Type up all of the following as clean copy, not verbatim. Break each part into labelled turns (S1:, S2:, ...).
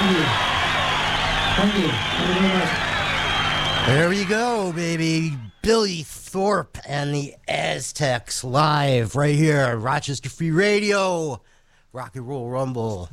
S1: Thank you. Thank you very much.
S2: There you go, baby. Billy Thorpe and the Aztecs live right here on Rochester Free Radio. Rock and Roll Rumble.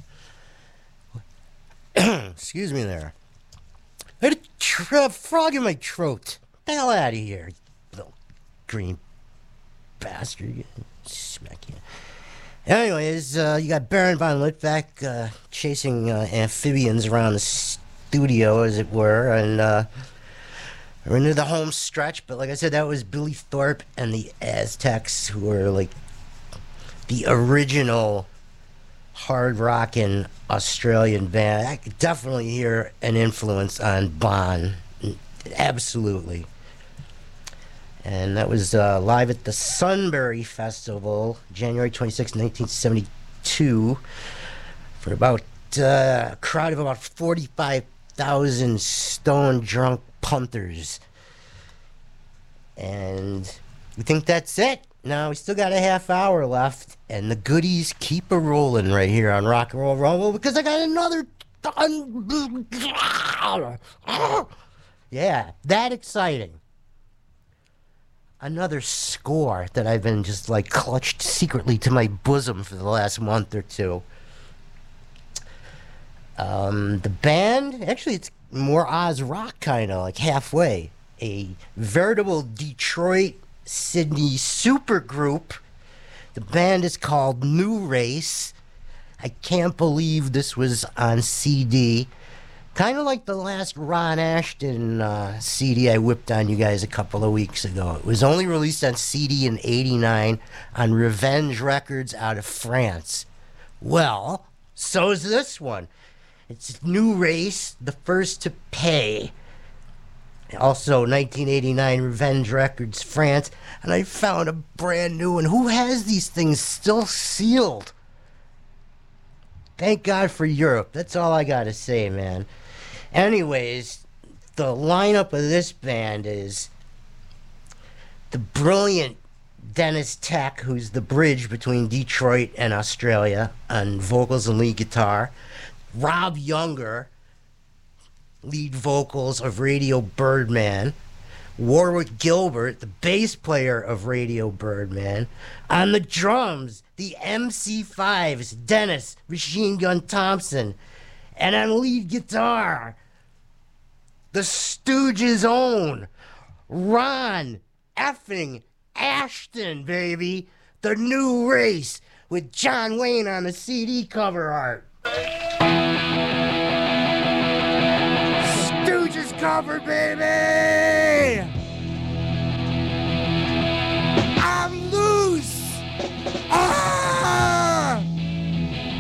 S2: Excuse me there. I had a frog in my throat. Get the hell out of here, you little green bastard. Smack you. Anyways, you got Baron von Litvak chasing amphibians around the studio, as it were, and we're into the home stretch. But like I said, that was Billy Thorpe and the Aztecs, who were like the original hard rockin' Australian band. I could definitely hear an influence on Bon, absolutely. And that was live at the Sunbury Festival, January 26, 1972, for about a crowd of about 45,000 stone-drunk punters. And we think that's it. Now, we still got a half hour left, and the goodies keep a-rolling right here on Rock and Roll Rumble, because I got another... Yeah, that exciting. Another score that I've been just like clutched secretly to my bosom for the last month or two. The band, actually it's more Oz rock kind of, like halfway. A veritable Detroit, Sydney supergroup. The band is called New Race. I can't believe this was on CD. Kind of like the last Ron Ashton CD I whipped on you guys a couple of weeks ago. It was only released on CD in '89 on Revenge Records out of France. Well, so's this one. It's New Race, the first to pay. Also 1989 Revenge Records France. And I found a brand new one. Who has these things still sealed? Thank God for Europe. That's all I gotta say, man. Anyways, the lineup of this band is the brilliant Dennis Tech, who's the bridge between Detroit and Australia on vocals and lead guitar. Rob Younger, lead vocals of Radio Birdman. Warwick Gilbert, the bass player of Radio Birdman. On the drums, the MC5s, Dennis Machine Gun Thompson. And on lead guitar, the Stooges' own Ron effing Ashton, baby. The New Race with John Wayne on the CD cover art. Stooges cover, baby!